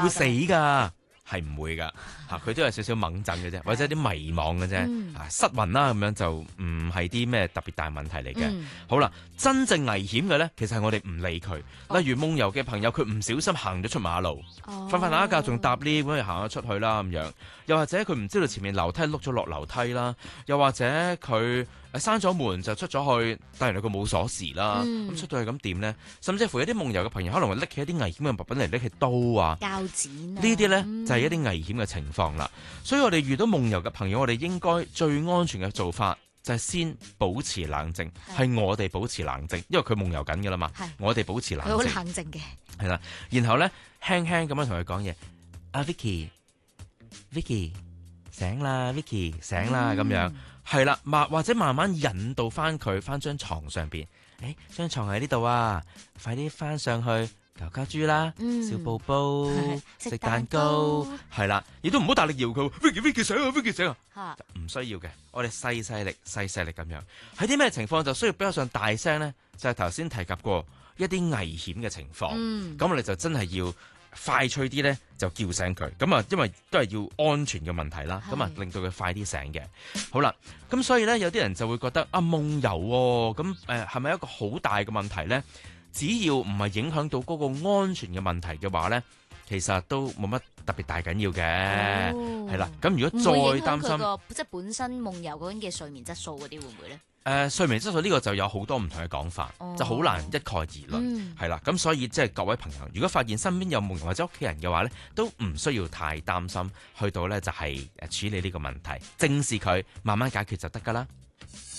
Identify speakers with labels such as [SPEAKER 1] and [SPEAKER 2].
[SPEAKER 1] 會死㗎。係唔會㗎嚇，佢都有少少猛震嘅啫，或者啲迷惘嘅啫，失魂啦咁樣就唔係啲咩特別大問題嚟嘅。好啦，真正危險嘅咧，其實係我哋唔理佢。例如夢遊嘅朋友，佢唔小心行咗出馬路，瞓瞓下一覺仲搭 lift 咁行咗出去啦咁樣，又或者佢唔知道前面樓梯碌咗落樓梯啦，又或者佢閂咗門就出咗去，但原來佢冇鎖匙啦，咁出到去咁點咧？甚至乎有啲夢遊嘅朋友可能會拎起一啲危險嘅物品嚟，拎起刀啊、
[SPEAKER 2] 鉸剪啊，
[SPEAKER 1] 呢啲咧就係一啲危險嘅情況啦。所以我哋遇到夢遊嘅朋友，我哋應該最安全嘅做法就係先保持冷靜，係我哋保持冷靜，因為佢夢遊緊㗎啦嘛，我哋保持冷靜，
[SPEAKER 2] 佢好冷靜嘅，
[SPEAKER 1] 係啦。然後咧輕輕咁樣同佢講嘢，阿 Vicky 醒啦 ，Vicky 醒啦咁樣。係啦，或者慢慢引導翻佢翻張床上邊。張床喺呢度啊，快啲翻上去搞搞豬啦，小寶寶食蛋糕，係啦，亦都唔好大力搖佢。Vicky 醒啊，Vicky 醒啊，唔需要嘅。我哋細細力咁樣。喺啲咩情況就需要比較上大聲咧？就係頭先提及過一啲危險嘅情況。咁我哋就真係要快脆啲咧，就叫醒佢。咁啊，因為都係要安全嘅問題啦。咁啊，令到佢快啲醒嘅。好啦，咁所以咧，有啲人就會覺得啊，夢遊喎，咁係咪一個好大嘅問題咧？只要唔係影響到嗰個安全嘅問題嘅話咧，其實都冇乜特別大緊要嘅。係啦，咁如果再擔心
[SPEAKER 2] 即係本身夢遊嗰陣嘅睡眠質素嗰啲會唔會咧？
[SPEAKER 1] 睡眠質素呢個就有好多唔同嘅講法，就好難一概而論，係啦。咁所以即係各位朋友，如果發現身邊有夢遊或者屋企人嘅話咧，都唔需要太擔心，去到咧就係處理呢個問題，正視佢，慢慢解決就得㗎啦。